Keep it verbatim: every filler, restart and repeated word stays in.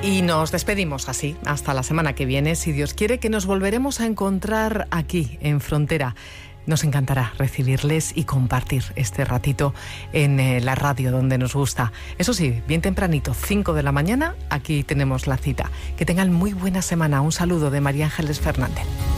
Y nos despedimos así, hasta la semana que viene, si Dios quiere, que nos volveremos a encontrar aquí, en Frontera. Nos encantará recibirles y compartir este ratito en eh, la radio donde nos gusta. Eso sí, bien tempranito, cinco de la mañana, aquí tenemos la cita. Que tengan muy buena semana. Un saludo de María Ángeles Fernández.